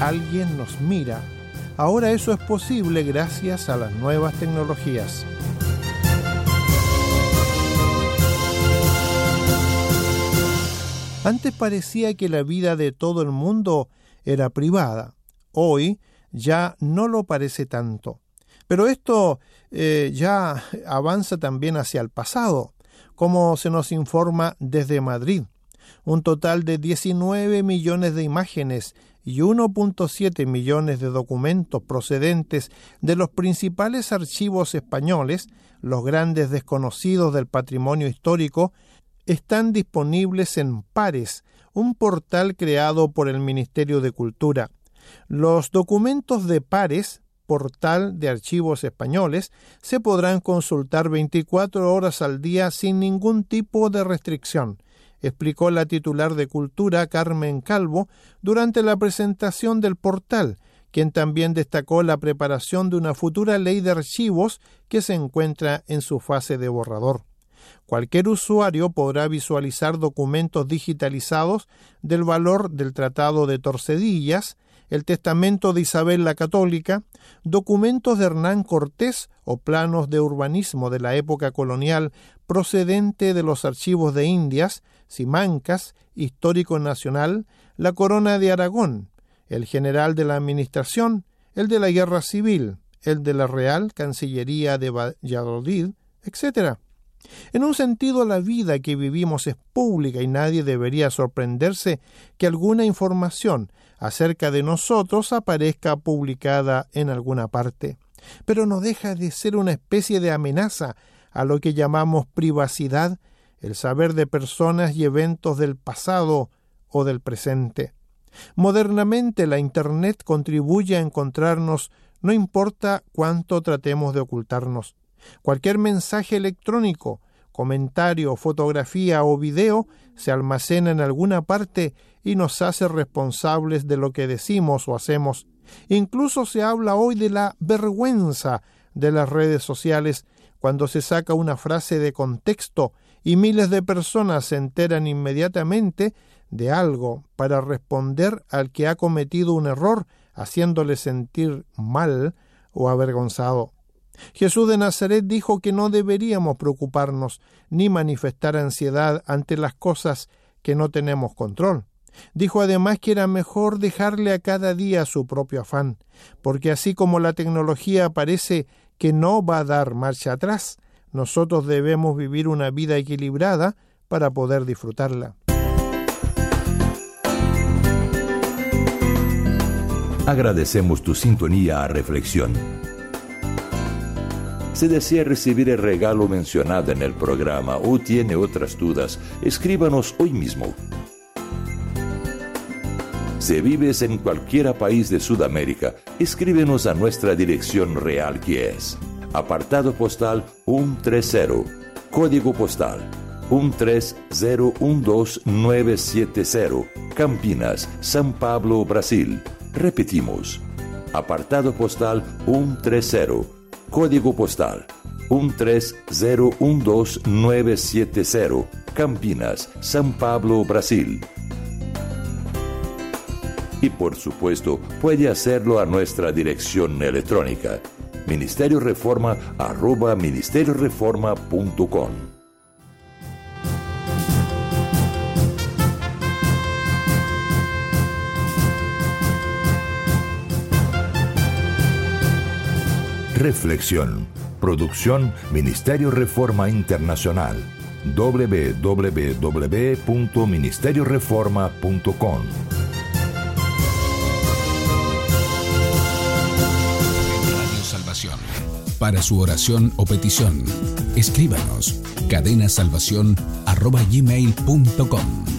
alguien nos mira. Ahora eso es posible gracias a las nuevas tecnologías. Antes parecía que la vida de todo el mundo era privada. Hoy ya no lo parece tanto. Pero esto ya avanza también hacia el pasado, como se nos informa desde Madrid. Un total de 19 millones de imágenes y 1.7 millones de documentos procedentes de los principales archivos españoles, los grandes desconocidos del patrimonio histórico, están disponibles en Pares, un portal creado por el Ministerio de Cultura. Los documentos de Pares, portal de archivos españoles, se podrán consultar 24 horas al día sin ningún tipo de restricción, explicó la titular de Cultura, Carmen Calvo, durante la presentación del portal, quien también destacó la preparación de una futura ley de archivos que se encuentra en su fase de borrador. Cualquier usuario podrá visualizar documentos digitalizados del valor del Tratado de Torcedillas, el testamento de Isabel la Católica, documentos de Hernán Cortés o planos de urbanismo de la época colonial procedente de los archivos de Indias, Simancas, Histórico Nacional, la Corona de Aragón, el General de la Administración, el de la Guerra Civil, el de la Real Cancillería de Valladolid, etc. En un sentido, la vida que vivimos es pública y nadie debería sorprenderse que alguna información acerca de nosotros aparezca publicada en alguna parte. Pero no deja de ser una especie de amenaza a lo que llamamos privacidad, el saber de personas y eventos del pasado o del presente. Modernamente, la Internet contribuye a encontrarnos, no importa cuánto tratemos de ocultarnos. Cualquier mensaje electrónico, comentario, fotografía o video se almacena en alguna parte y nos hace responsables de lo que decimos o hacemos. Incluso se habla hoy de la vergüenza de las redes sociales cuando se saca una frase de contexto y miles de personas se enteran inmediatamente de algo para responder al que ha cometido un error, haciéndole sentir mal o avergonzado. Jesús de Nazaret dijo que no deberíamos preocuparnos ni manifestar ansiedad ante las cosas que no tenemos control. Dijo además que era mejor dejarle a cada día su propio afán, porque así como la tecnología parece que no va a dar marcha atrás, nosotros debemos vivir una vida equilibrada para poder disfrutarla. Agradecemos tu sintonía a Reflexión. Si desea recibir el regalo mencionado en el programa o tiene otras dudas, escríbanos hoy mismo. Si vives en cualquier país de Sudamérica, escríbenos a nuestra dirección real, que es apartado postal 130, código postal 13012970, Campinas, São Paulo, Brasil. Repetimos, apartado postal 130, código postal 13012970, Campinas, São Paulo, Brasil. Y por supuesto, puede hacerlo a nuestra dirección electrónica, ministerioreforma@ministerioreforma.com. Reflexión. Producción Ministerio Reforma Internacional. www.ministerioreforma.com. Radio Salvación. Para su oración o petición, escríbanos cadenasalvacion@gmail.com.